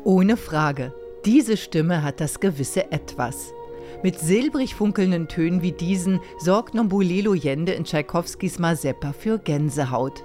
Ohne Frage, diese Stimme hat das gewisse Etwas. Mit silbrig funkelnden Tönen wie diesen sorgt Nombulelo Yende in Tschaikowskis Mazeppa für Gänsehaut.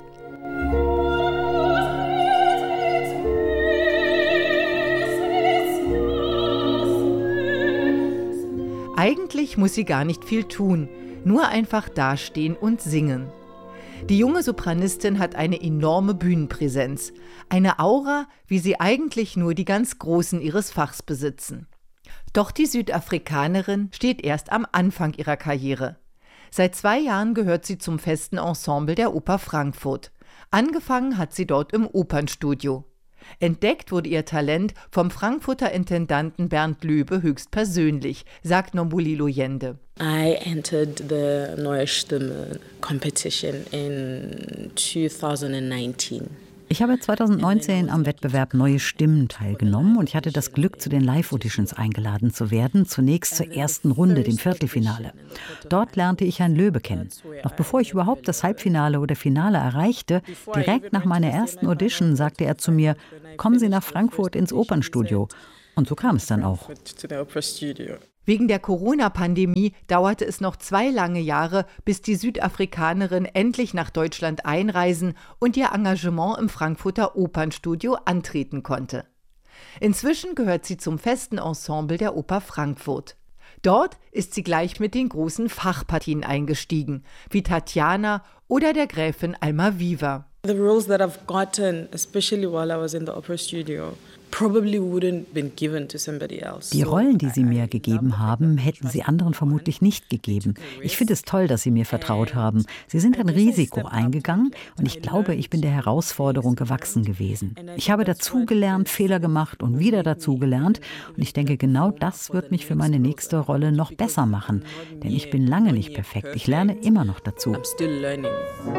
Eigentlich muss sie gar nicht viel tun, nur einfach dastehen und singen. Die junge Sopranistin hat eine enorme Bühnenpräsenz, eine Aura, wie sie eigentlich nur die ganz Großen ihres Fachs besitzen. Doch die Südafrikanerin steht erst am Anfang ihrer Karriere. Seit 2 Jahren gehört sie zum festen Ensemble der Oper Frankfurt. Angefangen hat sie dort im Opernstudio. Entdeckt wurde ihr Talent vom Frankfurter Intendanten Bernd Löbe höchstpersönlich, sagt Nombulelo Yende. I entered the Neue Stimme competition in 2019. Ich habe 2019 am Wettbewerb Neue Stimmen teilgenommen und ich hatte das Glück, zu den Live-Auditions eingeladen zu werden, zunächst zur ersten Runde, dem Viertelfinale. Dort lernte ich Herrn Löbe kennen. Noch bevor ich überhaupt das Halbfinale oder Finale erreichte, direkt nach meiner ersten Audition sagte er zu mir, kommen Sie nach Frankfurt ins Opernstudio. Und so kam es dann auch. Wegen der Corona-Pandemie dauerte es noch 2 lange Jahre, bis die Südafrikanerin endlich nach Deutschland einreisen und ihr Engagement im Frankfurter Opernstudio antreten konnte. Inzwischen gehört sie zum festen Ensemble der Oper Frankfurt. Dort ist sie gleich mit den großen Fachpartien eingestiegen, wie Tatjana oder der Gräfin Almaviva. The roles that I've gotten, especially while I was in the opera studio, probably wouldn't been given to somebody else. Die Rollen, die Sie mir gegeben haben, hätten Sie anderen vermutlich nicht gegeben. Ich finde es toll, dass Sie mir vertraut haben. Sie sind ein Risiko eingegangen und ich glaube, ich bin der Herausforderung gewachsen gewesen. Ich habe dazugelernt, Fehler gemacht und wieder dazugelernt und ich denke, genau das wird mich für meine nächste Rolle noch besser machen. Denn ich bin lange nicht perfekt. Ich lerne immer noch dazu.